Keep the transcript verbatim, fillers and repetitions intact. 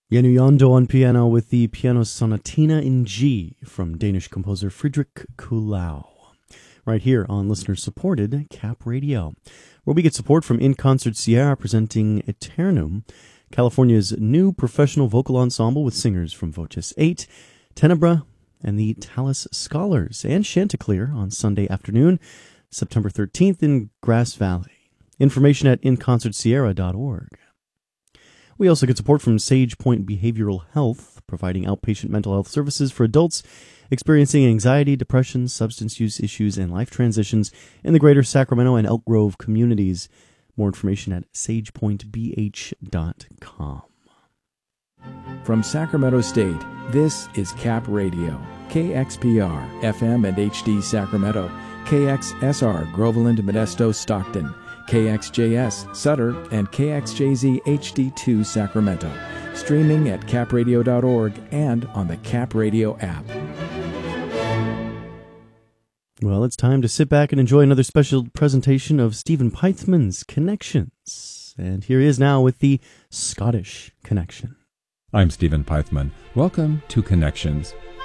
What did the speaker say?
Jenny Yondo on piano with the Piano Sonatina in G from Danish composer Friedrich Kuhlau. Right here on listener-supported Cap Radio, where we get support from In Concert Sierra presenting Eternum, California's new professional vocal ensemble with singers from Voces eight, Tenebra, and the Talus Scholars, and Chanticleer on Sunday afternoon, September thirteenth in Grass Valley. Information at in concert sierra dot org. We also get support from Sage Point Behavioral Health, providing outpatient mental health services for adults experiencing anxiety, depression, substance use issues, and life transitions in the greater Sacramento and Elk Grove communities. More information at sage point b h dot com. From Sacramento State, this is Cap Radio, K X P R, F M and H D Sacramento, K X S R, Groveland, Modesto, Stockton, K X J S, Sutter, and K X J Z H D two, Sacramento. Streaming at cap radio dot org and on the Cap Radio app. Well, it's time to sit back and enjoy another special presentation of Stephen Peithman's Connections. And here he is now with the Scottish Connection. I'm Stephen Peithman. Welcome to Connections.